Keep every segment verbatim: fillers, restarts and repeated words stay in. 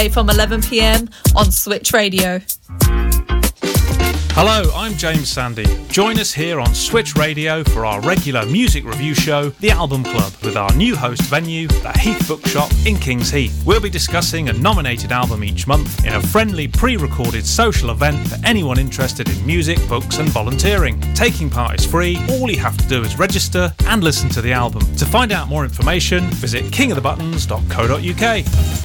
from eleven p m on Switch Radio. Hello, I'm James Sandy. Join us here on Switch Radio for our regular music review show, The Album Club, with our new host venue, the Heath Bookshop in Kings Heath. We'll be discussing a nominated album each month in a friendly pre-recorded social event for anyone interested in music, books and volunteering. Taking part is free. All you have to do is register and listen to the album. To find out more information, visit king of the buttons dot co dot uk.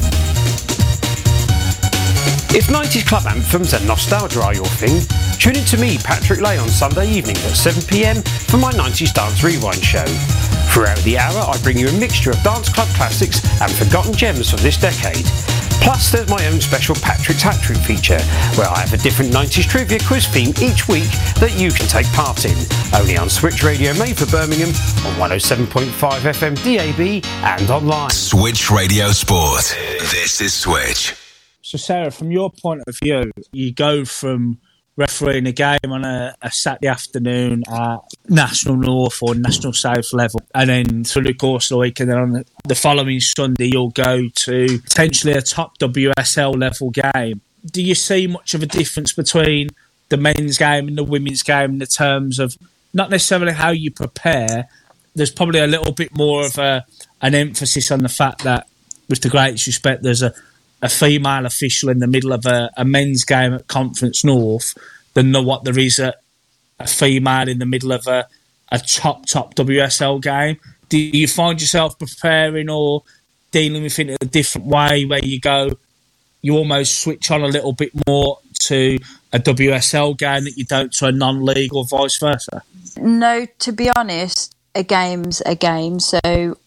If nineties club anthems and nostalgia are your thing, tune in to me, Patrick Lay, on Sunday evenings at seven p m for my nineties Dance Rewind show. Throughout the hour, I bring you a mixture of dance club classics and forgotten gems from this decade. Plus, there's my own special Patrick's Hat Trick feature, where I have a different nineties trivia quiz theme each week that you can take part in. Only on Switch Radio, made for Birmingham, on one oh seven point five F M D A B and online. Switch Radio Sport. This is Switch. So, Sarah, from your point of view, you go from refereeing a game on a, a Saturday afternoon at National North or National South level, and then through the course of the week, and then on the, the following Sunday, you'll go to potentially a top W S L level game. Do you see much of a difference between the men's game and the women's game in the terms of not necessarily how you prepare? There's probably a little bit more of a, an emphasis on the fact that, with the greatest respect, there's a a female official in the middle of a, a men's game at Conference North than the, what there is a, a female in the middle of a, a top, top W S L game. Do you find yourself preparing or dealing with it in a different way where you go, you almost switch on a little bit more to a W S L game that you don't to a non-league or vice versa? No, to be honest, a game's a game, so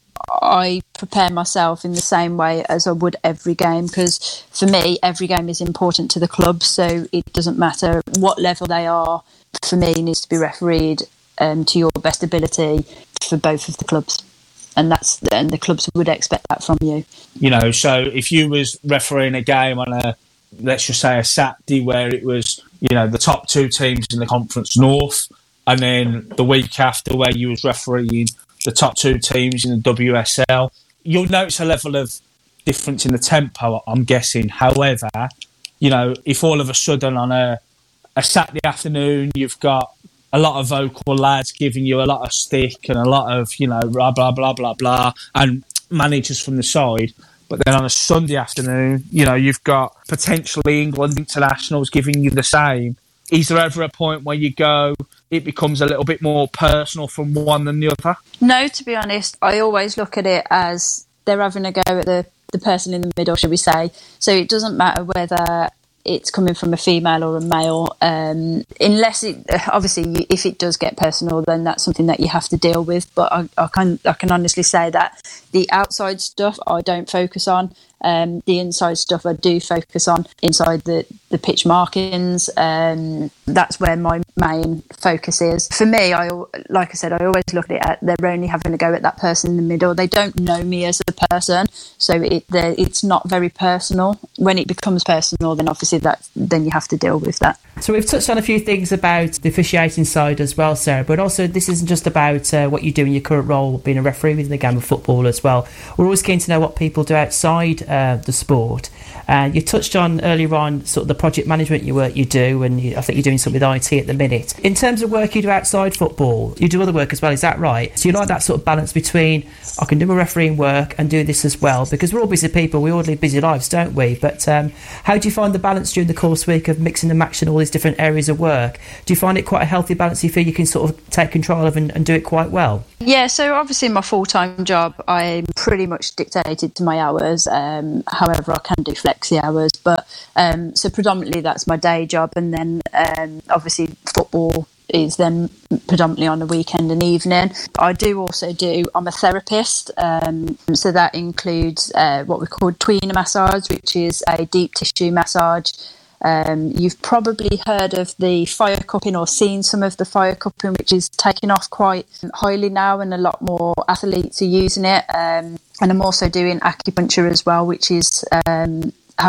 I prepare myself in the same way as I would every game, because for me every game is important to the club, so it doesn't matter what level they are. For me, it needs to be refereed um, to your best ability for both of the clubs, and that's and the clubs would expect that from you. You know, so if you was refereeing a game on a, let's just say a Saturday where it was, you know, the top two teams in the Conference North, and then the week after where you was refereeing the top two teams in the W S L, you'll notice a level of difference in the tempo, I'm guessing. However, you know, if all of a sudden on a, a Saturday afternoon you've got a lot of vocal lads giving you a lot of stick and a lot of, you know, blah, blah, blah, blah, blah, and managers from the side, but then on a Sunday afternoon, you know, you've got potentially England internationals giving you the same. Is there ever a point where you go, it becomes a little bit more personal from one than the other? No, to be honest, I always look at it as they're having a go at the, the person in the middle, shall we say. So it doesn't matter whether it's coming from a female or a male, um, unless it, obviously, if it does get personal, then that's something that you have to deal with. But I, I can I can honestly say that the outside stuff I don't focus on. Um, the inside stuff I do focus on, inside the, the pitch markings. Um, that's where my main focus is. For me, I like I said, I always look at it at they're only having a go at that person in the middle. They don't know me as a person, so it it's not very personal. When it becomes personal, then obviously that then you have to deal with that. So we've touched on a few things about the officiating side as well, Sarah, but also this isn't just about uh, what you do in your current role being a referee within the game of football as well. We're always keen to know what people do outside uh, the sport. Uh, you touched on earlier on sort of the project management you work you do, and you, I think you're doing something with I T at the minute. In terms of work you do outside football, you do other work as well, is that right? So you like that sort of balance between I can do my refereeing work and do this as well, because we're all busy people, we all live busy lives, don't we? But um, how do you find the balance during the course week of mixing and matching all these different areas of work? Do you find it quite a healthy balance you feel you can sort of take control of and, and do it quite well? Yeah, so obviously my full-time job, I'm pretty much dictated to my hours. Um, however, I can do flexi hours, but um, so predominantly that's my day job, and then um, obviously football is then predominantly on the weekend and evening. I do also do, I'm a therapist, um, so that includes uh, what we call tweener massage, which is a deep tissue massage. Um, you've probably heard of the fire cupping or seen some of the fire cupping, which is taking off quite highly now, and a lot more athletes are using it. Um, and I'm also doing acupuncture as well, which is um, having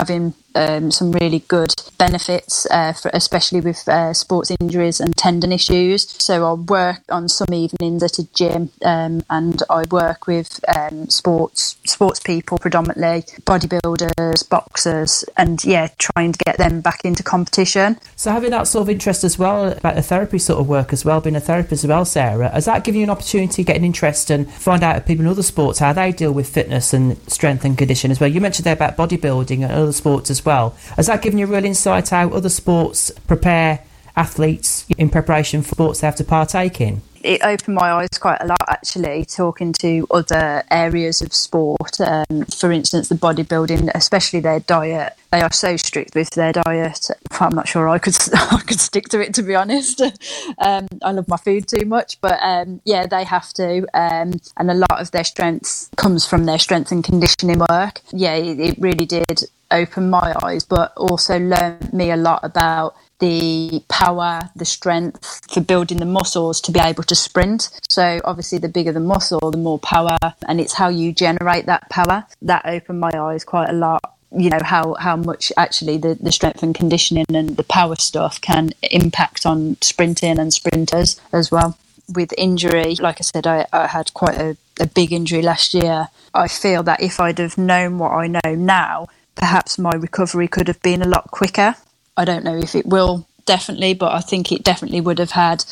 um, some really good benefits, uh, for, especially with uh, sports injuries and tendon issues. So I work on some evenings at a gym, um, and I work with um, sports sports people, predominantly bodybuilders, boxers, and yeah, trying to get them back into competition. So having that sort of interest as well about the therapy sort of work as well, being a therapist as well, Sarah, has that given you an opportunity to get an interest and find out of people in other sports how they deal with fitness and strength and condition as well? You mentioned there about bodybuilding and other sports as well. Has that given you a real insight how other sports prepare athletes in preparation for sports they have to partake in? It opened my eyes quite a lot, actually, talking to other areas of sport. Um, for instance, the bodybuilding, especially their diet. They are so strict with their diet. I'm not sure I could I could stick to it, to be honest. um, I love my food too much, but um, yeah, they have to. Um, and a lot of their strength comes from their strength and conditioning work. Yeah, it, it really did open my eyes, but also learned me a lot about the power, the strength for building the muscles to be able to sprint. So obviously the bigger the muscle, the more power, and it's how you generate that power. That opened my eyes quite a lot. You know, how, how much actually the, the strength and conditioning and the power stuff can impact on sprinting and sprinters as well. With injury, like I said, I, I had quite a, a big injury last year. I feel that if I'd have known what I know now, perhaps my recovery could have been a lot quicker. I don't know if it will, definitely, but I think it definitely would have had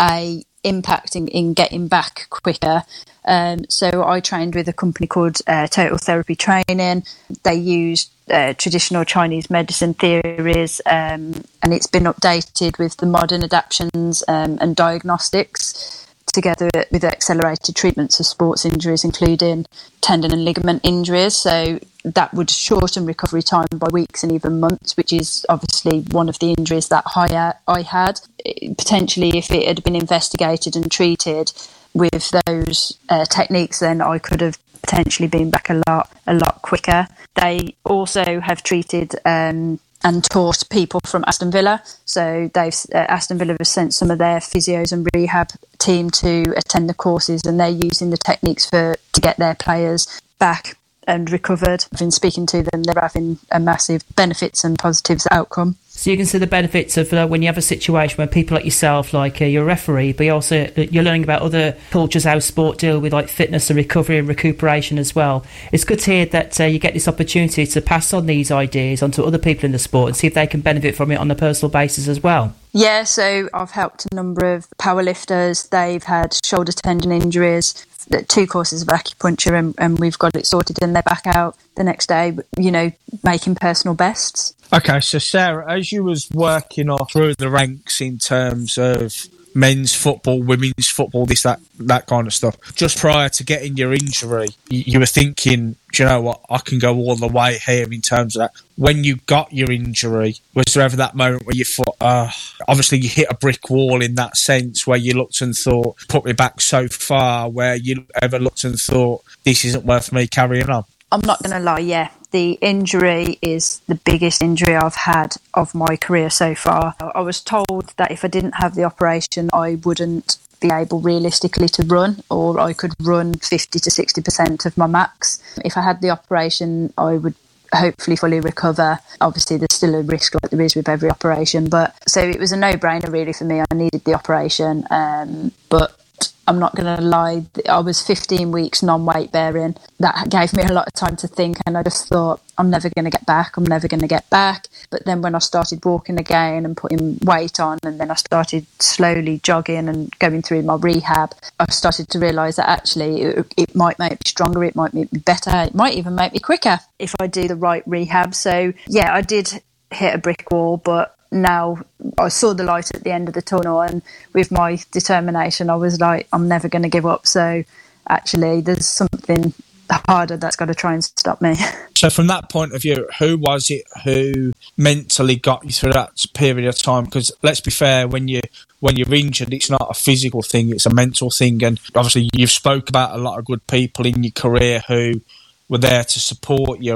a impact in, in getting back quicker. Um, so I trained with a company called uh, Total Therapy Training. They use uh, traditional Chinese medicine theories, um, and it's been updated with the modern adaptations um, and diagnostics, together with accelerated treatments of sports injuries, including tendon and ligament injuries. So that would shorten recovery time by weeks and even months, which is obviously one of the injuries that I had. Potentially, if it had been investigated and treated with those uh, techniques, then I could have potentially been back a lot, a lot quicker. They also have treated um, and taught people from Aston Villa. So they've uh, Aston Villa have sent some of their physios and rehab team to attend the courses, and they're using the techniques for to get their players back and recovered. I've been speaking to them, they're having a massive benefits and positives outcome. So you can see the benefits of uh, when you have a situation where people like yourself, like uh, you're a referee, but you also you're learning about other cultures, how sport deal with like fitness and recovery and recuperation as well. It's good to hear that uh, you get this opportunity to pass on these ideas onto other people in the sport and see if they can benefit from it on a personal basis as well. Yeah, so I've helped a number of powerlifters. They've had shoulder tendon injuries, two courses of acupuncture, and, and we've got it sorted and they're back out the next day, you know, making personal bests. Okay, so Sarah, as you was working off through the ranks in terms of men's football, women's football, this, that, that kind of stuff, just prior to getting your injury, you, you were thinking, do you know what, I can go all the way here in terms of that. When you got your injury, was there ever that moment where you thought, uh, obviously you hit a brick wall in that sense, where you looked and thought, put me back so far, where you ever looked and thought, this isn't worth me carrying on? I'm not going to lie, yeah. The injury is the biggest injury I've had of my career so far. I was told that if I didn't have the operation, I wouldn't be able realistically to run, or I could run fifty to sixty percent of my max. If I had the operation, I would hopefully fully recover. Obviously, there's still a risk like there is with every operation, but so it was a no-brainer really for me. I needed the operation, um, but I'm not going to lie, I was fifteen weeks non-weight bearing. That gave me a lot of time to think, and I just thought, I'm never going to get back, I'm never going to get back. But then when I started walking again and putting weight on, and then I started slowly jogging and going through my rehab, I started to realise that actually it, it might make me stronger, it might make me better, it might even make me quicker if I do the right rehab. So yeah, I did hit a brick wall, but now I saw the light at the end of the tunnel, and with my determination I was like, I'm never going to give up. So actually there's something harder that's got to try and stop me. So from that point of view, who was it who mentally got you through that period of time? Because let's be fair, when you when you're injured, it's not a physical thing, it's a mental thing. And obviously you've spoke about a lot of good people in your career who were there to support you and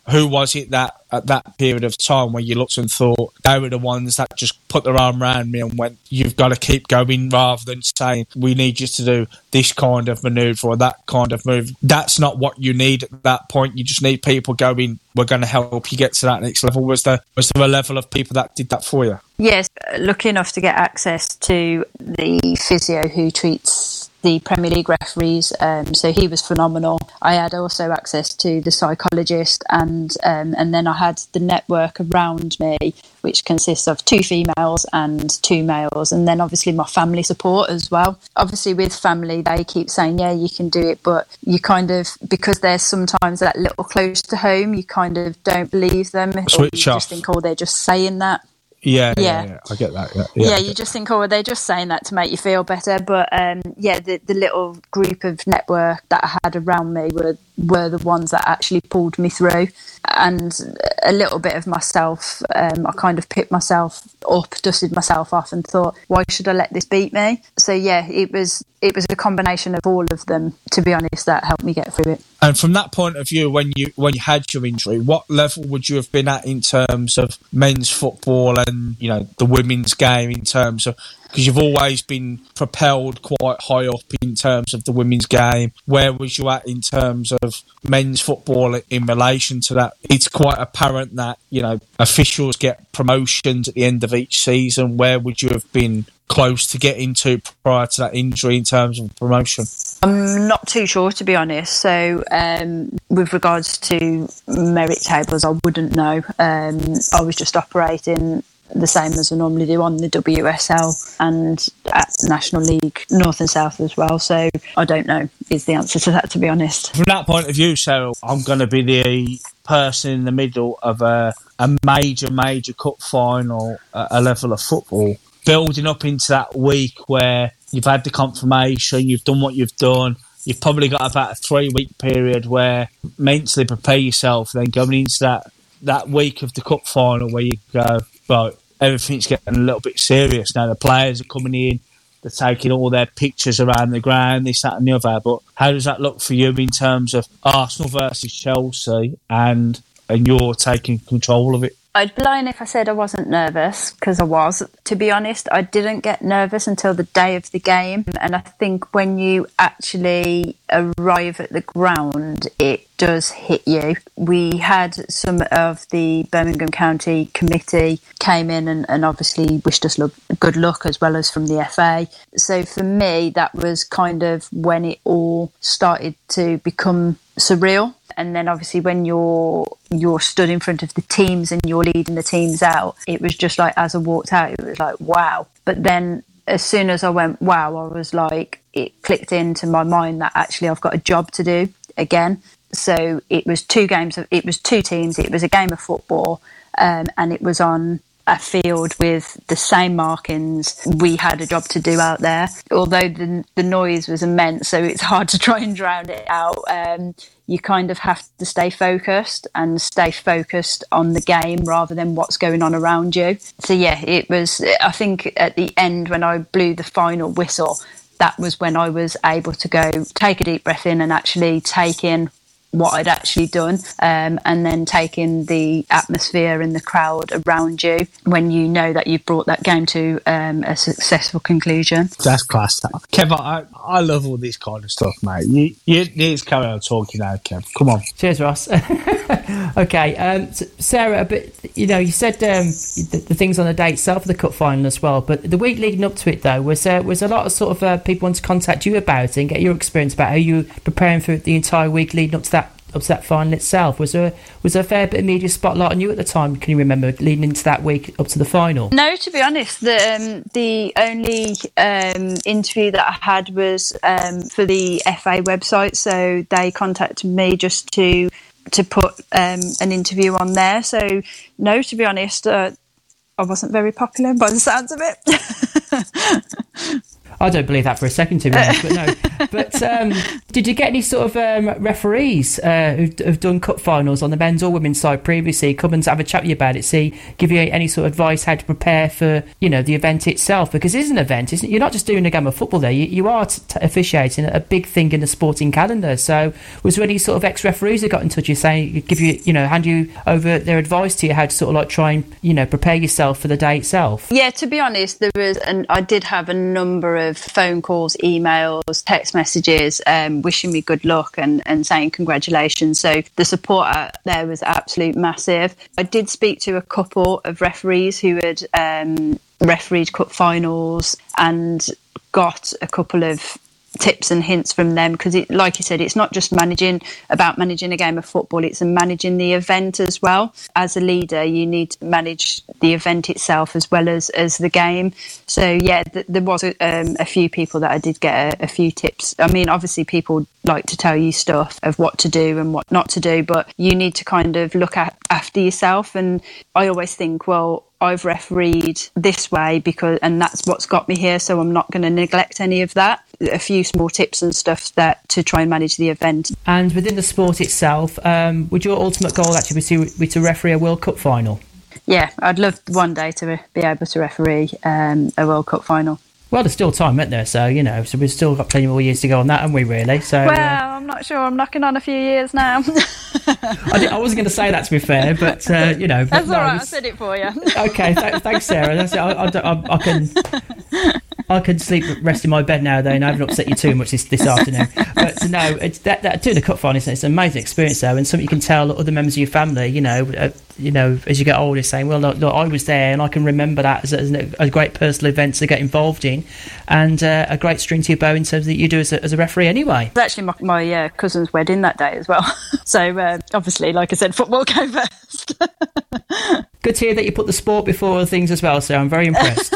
who was it that at that period of time where you looked and thought they were the ones that just put their arm around me and went, you've got to keep going, rather than saying, we need you to do this kind of manoeuvre or that kind of move? That's not what you need at that point. You just need people going, we're going to help you get to that next level. Was there, was there a level of people that did that for you? Yes, lucky enough to get access to the physio who treats the Premier League referees, um, so he was phenomenal. I had also access to the psychologist, and um, and then I had the network around me, which consists of two females and two males, and then obviously my family support as well. Obviously with family, they keep saying, yeah, you can do it, but you kind of, because they're sometimes that little close to home, you kind of don't believe them. Switch or you off. just think, oh, they're just saying that. Yeah, yeah, Yeah. yeah, I get that. Yeah, yeah, Yeah, you just think, oh, they're just saying that to make you feel better. But um, yeah, the, the little group of network that I had around me were were the ones that actually pulled me through. And a little bit of myself, um, I kind of picked myself up, dusted myself off, and thought, why should I let this beat me? So yeah, it was it was a combination of all of them, to be honest, that helped me get through it. And from that point of view, when you when you had your injury, what level would you have been at in terms of men's football and, you know, the women's game, in terms of, because you've always been propelled quite high up in terms of the women's game. Where was you at in terms of men's football in relation to that? It's quite apparent that, you know, officials get promotions at the end of each season. Where would you have been close to getting to prior to that injury in terms of promotion? I'm not too sure, to be honest. So um, with regards to merit tables, I wouldn't know. Um, I was just operating the same as I normally do on the W S L and at National League North and South as well. So I don't know is the answer to that, to be honest. From that point of view, Sarah, I'm going to be the person in the middle of a, a major, major cup final at a level of football, building up into that week where you've had the confirmation, you've done what you've done. You've probably got about a three-week period where mentally prepare yourself, then going into that, that week of the cup final where you go, right, everything's getting a little bit serious now. The players are coming in, they're taking all their pictures around the ground, this, that and the other. But how does that look for you in terms of Arsenal versus Chelsea and, and you're taking control of it? I'd be lying if I said I wasn't nervous, because I was. To be honest, I didn't get nervous until the day of the game. And I think when you actually arrive at the ground, it does hit you. We had some of the Birmingham County Committee came in and, and obviously wished us luck, good luck, as well as from the F A. So for me, that was kind of when it all started to become surreal. And then obviously when you're you're stood in front of the teams and you're leading the teams out, it was just like, as I walked out, it was like, wow. But then as soon as I went, wow, I was like, it clicked into my mind that actually I've got a job to do again. So it was two games, of, it was two teams, it was a game of football, um, and it was on a field with the same markings. We had a job to do out there, although the, the noise was immense, so it's hard to try and drown it out. Um, you kind of have to stay focused and stay focused on the game rather than what's going on around you. So yeah, it was, I think at the end when I blew the final whistle, that was when I was able to go take a deep breath in and actually take in what I'd actually done, um, and then taking the atmosphere and the crowd around you when you know that you've brought that game to um, a successful conclusion. That's class. Kev, I, I love all this kind of stuff, mate. You, you need to carry on talking now, Kev. Come on. Cheers, Ross. Okay, um, so Sarah, a bit, you know, you said um, the, the things on the day itself of the cup final as well, but the week leading up to it, though, was uh, was a lot of sort of uh, people want to contact you about it and get your experience about how you were preparing for the entire week leading up to that up to that final itself. Was there was there a fair bit of media spotlight on you at the time? Can you remember leading into that week up to the final? No, to be honest, the um, the only um, interview that I had was um, for the F A website. So they contacted me just to to put um, an interview on there. So no, to be honest, uh, I wasn't very popular by the sounds of it. I don't believe that for a second, to be honest, but no. But um, did you get any sort of um, referees uh, who've, who've done cup finals on the men's or women's side previously come and have a chat with you about it, see, give you any sort of advice how to prepare for, you know, the event itself? Because it is an event, isn't it? You're not just doing a game of football there, you, you are t- t- officiating a big thing in the sporting calendar. So was there any sort of ex-referees who got in touch with you saying, give you, you know, hand you over their advice to you how to sort of like try and, you know, prepare yourself for the day itself? Yeah, to be honest, there was, and I did have a number of phone calls, emails, text messages, um, wishing me good luck and, and saying congratulations. So the support out there was absolute massive. I did speak to a couple of referees who had um, refereed cup finals and got a couple of tips and hints from them, because it, like you said, it's not just managing about managing a game of football, it's managing the event as well. As a leader, you need to manage the event itself as well as as the game. So yeah, th- there was a, um, a few people that I did get a, a few tips. I mean, obviously people like to tell you stuff of what to do and what not to do, but you need to kind of look at after yourself. And I always think, well, I've refereed this way because, and that's what's got me here, so I'm not going to neglect any of that. A few small tips and stuff that to try and manage the event. And within the sport itself, um, would your ultimate goal actually be to, be to referee a World Cup final? Yeah, I'd love one day to be able to referee um, a World Cup final. Well, there's still time, isn't there? So, you know, so we've still got plenty more years to go on that, haven't we, really? So, well, uh, I'm not sure. I'm knocking on a few years now. I, did, I wasn't going to say that, to be fair, but, uh, you know. That's but, all no, right, I said it for you. Okay, th- thanks, Sarah. That's it. I, I, I, I can... I can sleep, rest in my bed now, though, and I haven't upset you too much this, this afternoon. But no, it's that, that doing the cup final, it's an amazing experience, though, and something you can tell other members of your family. You know, uh, you know, as you get older, saying, "Well, look, look, I was there, and I can remember that as, as a great personal event to get involved in, and uh, a great string to your bow in terms that you do as a, as a referee, anyway." It's actually my, my uh, cousin's wedding that day as well. So uh, obviously, like I said, football came first. Good to hear that you put the sport before other things as well, so I'm very impressed.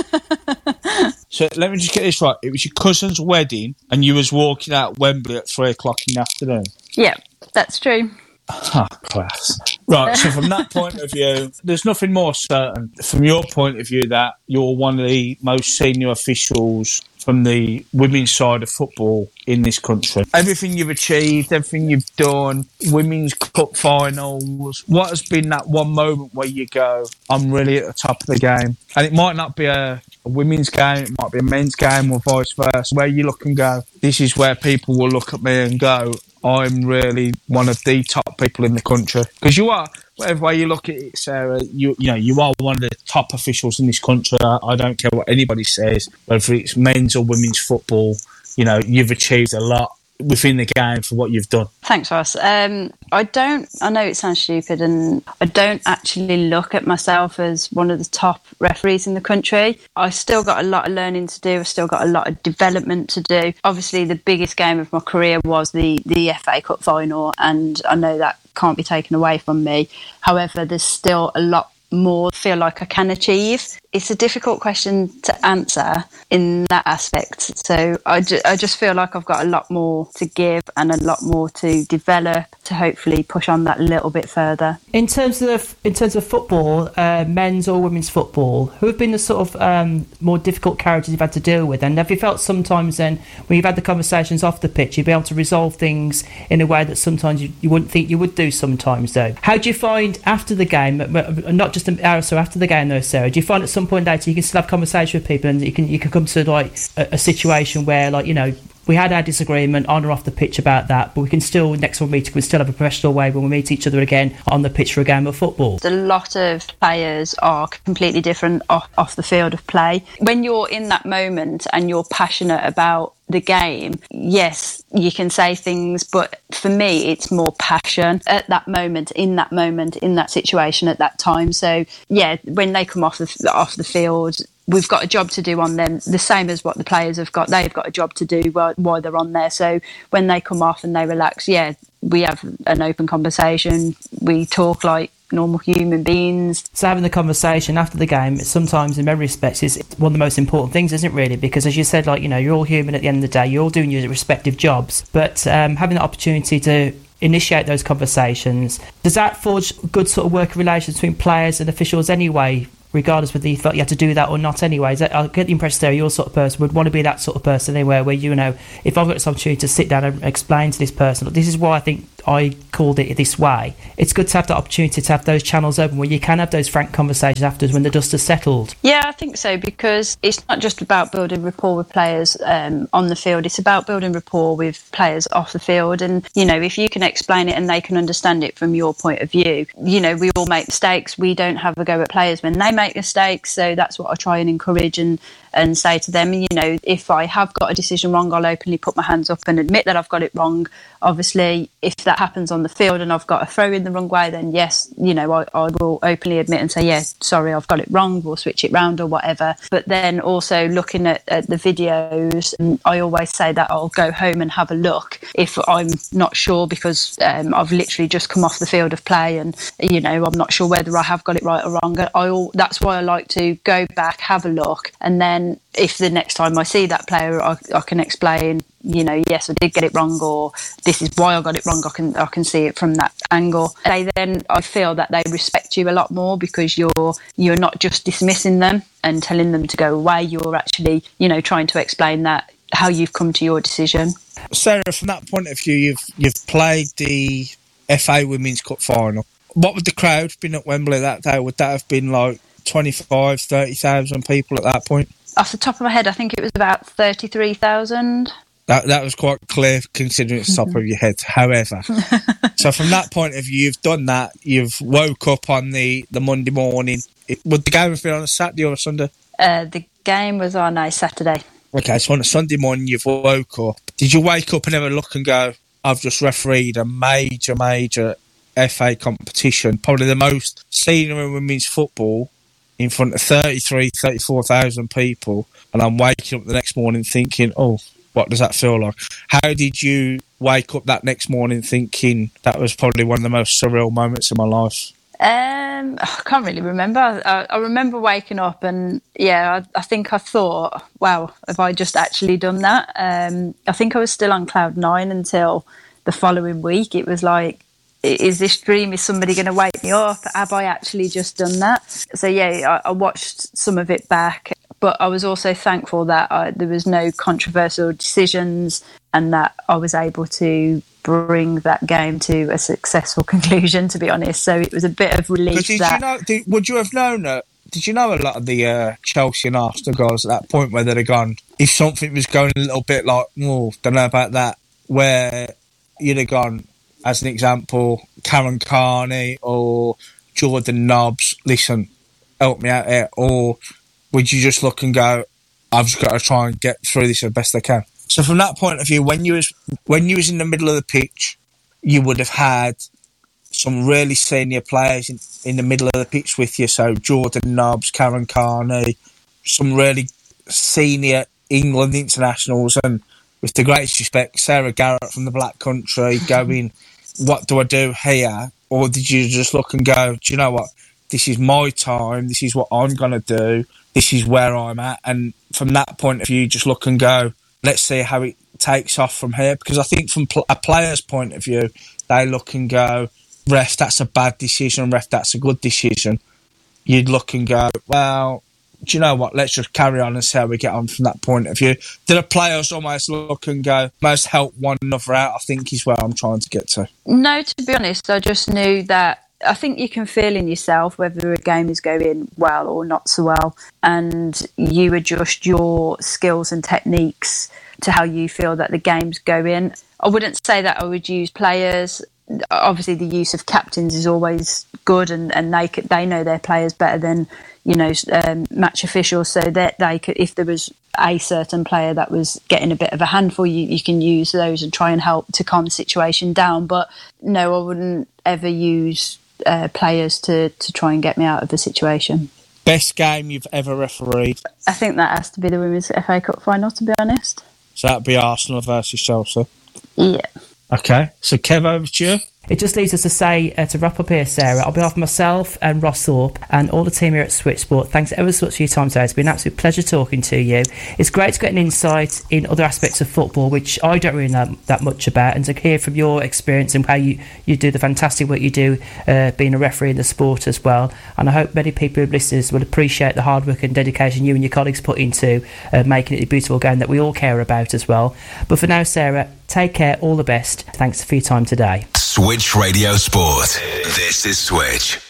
So let me just get this right. It was your cousin's wedding and you was walking out Wembley at three o'clock in the afternoon? Yeah, that's true. Ah, class. Right, so from that point of view, there's nothing more certain, from your point of view, that you're one of the most senior officials from the women's side of football in this country. Everything you've achieved, everything you've done, women's cup finals, what has been that one moment where you go, I'm really at the top of the game? And it might not be a, a women's game, it might be a men's game or vice versa, where you look and go, this is where people will look at me and go, I'm really one of the top people in the country. Because you are, whatever way you look at it, Sarah, you you know, you are one of the top officials in this country. I, I don't care what anybody says, whether it's men's or women's football, you know, you've achieved a lot within the game for what you've done. Thanks, Ross. Um, I don't, I know it sounds stupid, and I don't actually look at myself as one of the top referees in the country. I've still got a lot of learning to do. I've still got a lot of development to do. Obviously, the biggest game of my career was the, the F A Cup final, and I know that can't be taken away from me. However, there's still a lot more I feel like I can achieve. It's a difficult question to answer in that aspect. So I, ju- I just feel like I've got a lot more to give and a lot more to develop to hopefully push on that a little bit further. In terms of in terms of football, uh, men's or women's football, who have been the sort of um, more difficult characters you've had to deal with? And have you felt sometimes then, when you've had the conversations off the pitch, you've been able to resolve things in a way that sometimes you, you wouldn't think you would do sometimes, though? How do you find after the game, not just an hour or so after the game, though, Sarah, do you find at some point later you can still have conversation with people and you can you can come to like a, a situation where, like, you know, we had our disagreement on or off the pitch about that, but we can still, next time we meet, we still have a professional way when we meet each other again on the pitch for a game of football? A lot of players are completely different off, off the field of play. When you're in that moment and you're passionate about the game, yes, you can say things, but for me, it's more passion at that moment, in that moment, in that situation at that time. So, yeah, when they come off the, off the field, we've got a job to do on them, the same as what the players have got. They've got a job to do while, while they're on there. So when they come off and they relax, yeah, we have an open conversation. We talk like normal human beings. So having the conversation after the game, sometimes in many respects, is one of the most important things, isn't it, really? Because as you said, like, you know, you're all human at the end of the day. You're all doing your respective jobs. But um, having the opportunity to initiate those conversations, does that forge good sort of working relations between players and officials anyway? regardless whether you felt you had to do that or not anyways. I get the impression there you're the sort of person would want to be that sort of person anywhere where, you know, if I've got this opportunity to sit down and explain to this person, look, this is why I think I called it this way. It's good to have that opportunity to have those channels open where you can have those frank conversations afterwards when the dust has settled. Yeah, I think so, because it's not just about building rapport with players um, on the field, it's about building rapport with players off the field. And, you know, if you can explain it and they can understand it from your point of view, you know, we all make mistakes. We don't have a go at players when they make mistakes. So that's what I try and encourage and, and say to them. You know, if I have got a decision wrong, I'll openly put my hands up and admit that I've got it wrong. Obviously, if that happens on the field and I've got a throw in the wrong way, then yes, you know, I, I will openly admit and say, yeah, sorry, I've got it wrong, we'll switch it round or whatever. But then also looking at, at the videos, and I always say that I'll go home and have a look if I'm not sure, because um, I've literally just come off the field of play and, you know, I'm not sure whether I have got it right or wrong. I all, that's why I like to go back, have a look, and then if the next time I see that player, I, I can explain, you know, yes, I did get it wrong, or this is why I got it wrong. I can I can see it from that angle. They then, I feel that they respect you a lot more, because you're you're not just dismissing them and telling them to go away. You're actually, you know, trying to explain that how you've come to your decision. Sarah, from that point of view, you've you've played the F A Women's Cup final. What would the crowd have been at Wembley that day? Would that have been like twenty-five, thirty thousand people at that point? Off the top of my head, I think it was about thirty-three thousand. That that was quite clear considering it's top of your head. However, so from that point of view, you've done that. You've woke up on the, the Monday morning. It, would the game have been on a Saturday or a Sunday? Uh, the game was on a Saturday. Okay, so on a Sunday morning, you've woke up. Did you wake up and have a look and go, I've just refereed a major, major F A competition, probably the most senior in women's football, in front of thirty-three, thirty-four thousand people, and I'm waking up the next morning thinking, oh, what does that feel like? How did you wake up that next morning thinking that was probably one of the most surreal moments of my life? Um, I can't really remember. I, I remember waking up and, yeah, I, I think I thought, wow, have I just actually done that? Um, I think I was still on cloud nine until the following week. It was like, is this dream, is somebody going to wake me up? Have I actually just done that? So, yeah, I, I watched some of it back, but I was also thankful that I, there was no controversial decisions and that I was able to bring that game to a successful conclusion, to be honest. So it was a bit of relief. Did that... you know, did, would you have known that? Did you know a lot of the uh, Chelsea and Arsenal guys at that point where they'd have gone, if something was going a little bit like, oh, don't know about that, where you'd have gone, as an example, Karen Carney or Jordan Nobbs, listen, help me out here, or would you just look and go, I've just got to try and get through this as best I can? So from that point of view, when you was when you was in the middle of the pitch, you would have had some really senior players in, in the middle of the pitch with you. So Jordan Nobbs, Karen Carney, some really senior England internationals, and with the greatest respect, Sarah Garrett from the Black Country going, what do I do here? Or did you just look and go, do you know what? This is my time. This is what I'm going to do. This is where I'm at. And from that point of view, just look and go, let's see how it takes off from here. Because I think from a player's point of view, they look and go, ref, that's a bad decision. Ref, that's a good decision. You'd look and go, well, do you know what? Let's just carry on and see how we get on from that point of view. Do the players almost look and go, most help one another out, I think is where I'm trying to get to. No, to be honest, I just knew that I think you can feel in yourself whether a game is going well or not so well, and you adjust your skills and techniques to how you feel that the game's going. I wouldn't say that I would use players. Obviously, the use of captains is always good, and, and they could, they know their players better than, you know, um, match officials. So that they could, if there was a certain player that was getting a bit of a handful, you, you can use those and try and help to calm the situation down. But no, I wouldn't ever use uh, players to, to try and get me out of the situation. Best game you've ever refereed? I think that has to be the Women's F A Cup final, to be honest. So that'd be Arsenal versus Chelsea? Yeah. Okay, so Kev, over to you. It just leaves us to say, uh, to wrap up here, Sarah, on behalf of myself and Ross Thorpe and all the team here at Switch Sport, thanks ever so much for your time today. It's been an absolute pleasure talking to you. It's great to get an insight in other aspects of football, which I don't really know that much about, and to hear from your experience and how you, you do the fantastic work you do uh, being a referee in the sport as well. And I hope many people, listeners, will appreciate the hard work and dedication you and your colleagues put into uh, making it a beautiful game that we all care about as well. But for now, Sarah, take care, all the best. Thanks for your time today. Switch Radio Sport. This is Switch.